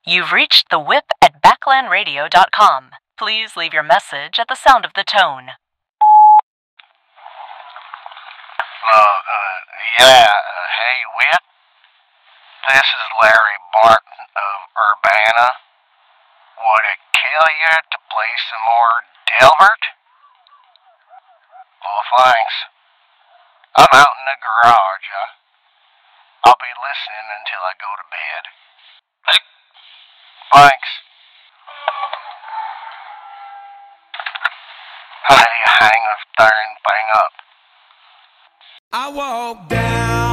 You've reached the whip at backlandradio.com. Please leave your message at the sound of the tone. Hey, Whit. This is Larry Barton of Urbana. Would it kill you to play some more Delbert? Well, thanks. I'm out in the garage. I'll be listening until I go to bed. Thanks. How do you hang this darn thing up? I walk down